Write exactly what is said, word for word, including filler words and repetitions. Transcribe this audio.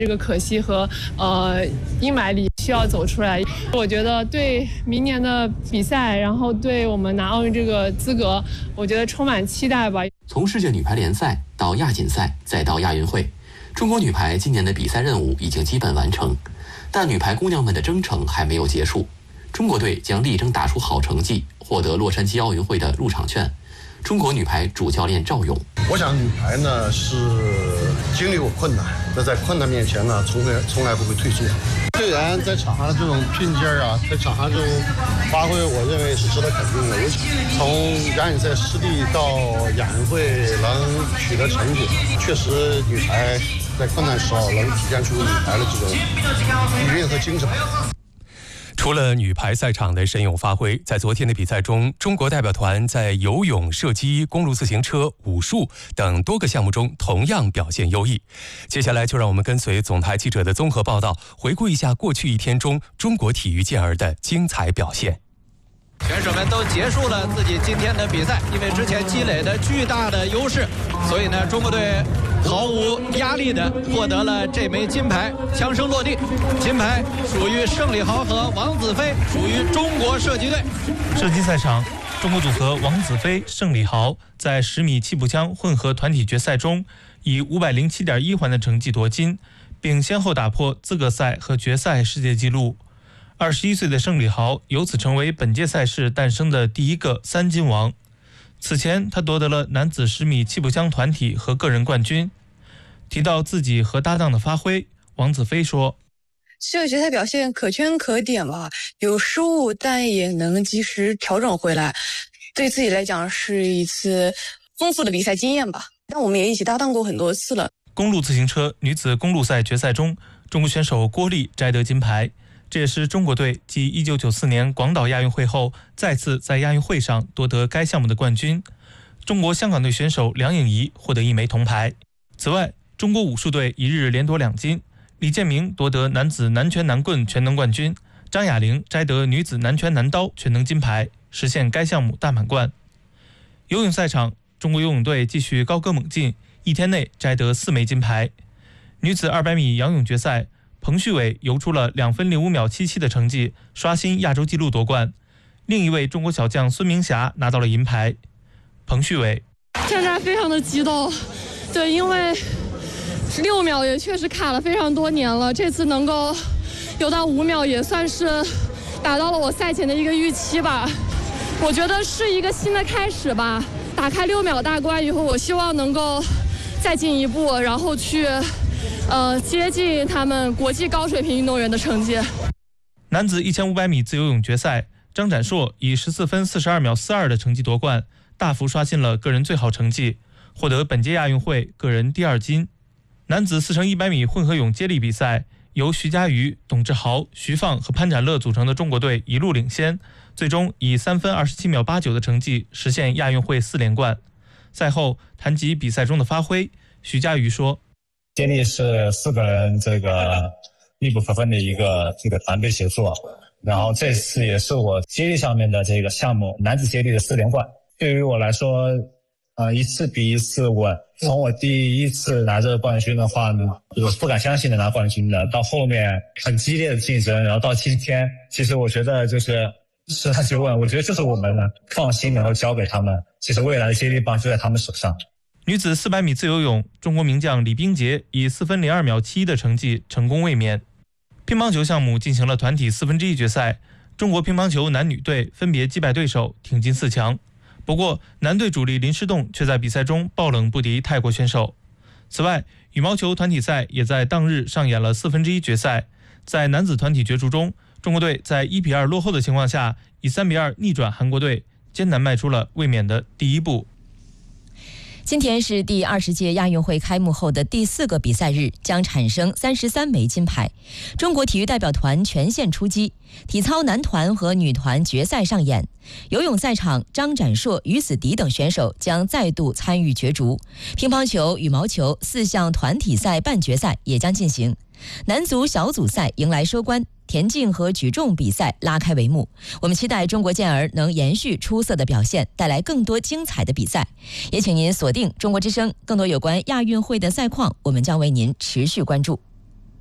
这个可惜和呃阴霾里需要走出来。我觉得对明年的比赛，然后对我们拿奥运这个资格，我觉得充满期待吧。 从世界女排联赛到亚锦赛，再到亚运会，中国女排今年的比赛任务已经基本完成，但女排姑娘们的征程还没有结束。中国队将力争打出好成绩，获得洛杉矶奥运会的入场券。中国女排主教练赵勇， 我想女排呢是经历过困难，那在困难面前呢，从来从来不会退缩。队员在场上的这种拼劲儿啊，在场上这种发挥，我认为是值得肯定的。尤其从亚锦赛失利到亚运会能取得成绩，确实女排在困难时候能体现出女排的这种底蕴和精神。 除了女排赛场的神勇发挥，在昨天的比赛中，中国代表团在游泳、射击、公路自行车、武术等多个项目中同样表现优异。接下来就让我们跟随总台记者的综合报道，回顾一下过去一天中中国体育健儿的精彩表现。 选手们都结束了自己今天的比赛，因为之前积累的巨大的优势，所以呢，中国队毫无压力地获得了这枚金牌，枪声落地。金牌属于盛礼豪和王子飞，属于中国射击队。 射击赛场，中国组合王子飞、盛礼豪在十米气步枪混合团体决赛中以五百零七点一环的成绩夺金，并先后打破资格赛和决赛世界纪录。二十一岁的盛礼豪由此成为本届赛事诞生的第一个三金王。此前他夺得了男子十米气步枪团体和个人冠军。提到自己和搭档的发挥，王子飞说， 这个决赛表现可圈可点吧，有失误但也能及时调整回来，对自己来讲是一次丰富的比赛经验吧。但我们也一起搭档过很多次了。 公路自行车女子公路赛决赛中，中国选手郭丽摘得金牌，这也是中国队继一九九四年广岛亚运会后再次在亚运会上夺得该项目的冠军。中国香港队选手梁颖怡获得一枚铜牌。此外，中国武术队一日连夺两金，李建明夺得男子南拳南棍全能冠军，张雅玲摘得女子南拳南刀全能金牌，实现该项目大满贯。游泳赛场，中国游泳队继续高歌猛进，一天内摘得四枚金牌。女子二百米仰泳决赛，彭旭伟游出了两分零五秒七七的成绩，刷新亚洲纪录夺冠。另一位中国小将孙明霞拿到了银牌。彭旭伟， 现在非常的激动，对，因为六秒也确实卡了非常多年了，这次能够游到五秒也算是达到了我赛前的一个预期吧。我觉得是一个新的开始吧，打开六秒大关以后，我希望能够再进一步，然后去呃接近他们国际高水平运动员的成绩。 男子一千五百米自由泳决赛，张展硕以十四分四十二秒四二的成绩夺冠，大幅刷新了个人最好成绩，获得本届亚运会个人第二金。男子四乘一百米混合泳接力比赛，由徐嘉余、董志豪、徐放和潘展乐组成的中国队一路领先，最终以三分二十七秒八九的成绩实现亚运会四连冠。赛后谈及比赛中的发挥，徐嘉余说， 接力是四个人这个密不可分的一个这个团队协作，然后这次也是我接力上面的这个项目男子接力的四连冠。对于我来说，呃，一次比一次稳。从我第一次拿这个冠军的话呢，我不敢相信的拿冠军的，到后面很激烈的竞争，然后到今天，其实我觉得就是实打实问，我觉得就是我们放心能够交给他们，其实未来的接力棒就在他们手上。 女子四百米自由泳，中国名将李冰洁以四分零二秒七一的成绩成功卫冕。乒乓球项目进行了团体四分之一决赛，中国乒乓球男女队分别击败对手，挺进四强。不过，男队主力林诗栋却在比赛中爆冷不敌泰国选手。此外，羽毛球团体赛也在当日上演了四分之一决赛。在男子团体角逐中，中国队在一比二落后的情况下，以三比二逆转韩国队，艰难迈出了卫冕的第一步。 今天是第二十届亚运会开幕后的第四个比赛日，将产生三十三枚金牌。中国体育代表团全线出击，体操男团和女团决赛上演。游泳赛场，张展硕、于子迪等选手将再度参与角逐。乒乓球、羽毛球四项团体赛半决赛也将进行。男足小组赛迎来收官，田径和举重比赛拉开帷幕。我们期待中国健儿能延续出色的表现，带来更多精彩的比赛。也请您锁定中国之声，更多有关亚运会的赛况，我们将为您持续关注。